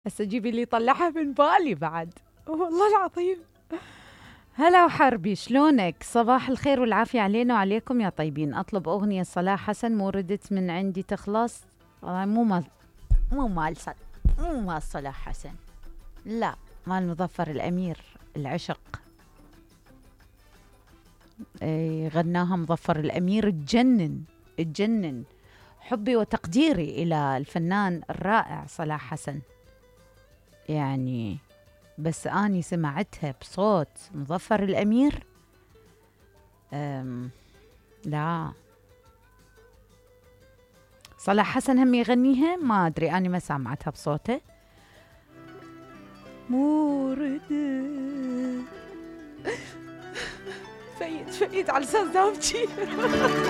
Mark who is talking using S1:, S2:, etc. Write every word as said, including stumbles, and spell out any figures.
S1: هسه جيبي لي طلعها من بالي بعد، والله العظيم. هلا وحربي، شلونك؟ صباح الخير والعافية علينا وعليكم يا طيبين. أطلب أغنية صلاح حسن، مو ردت من عندي تخلص. والله مو مال مو مال صل... مو مال صلاح حسن، لا، مال مظفر الأمير، العشق. اي غناها مظفر الأمير، تجنن تجنن. حبي وتقديري إلى الفنان الرائع صلاح حسن، يعني بس أني سمعتها بصوت مظفر الأمير. أم لا، صلاح حسن هم يغنيها، ما أدري، أنا ما سمعتها بصوته. مورد فيد فيد على لسان داوتشي.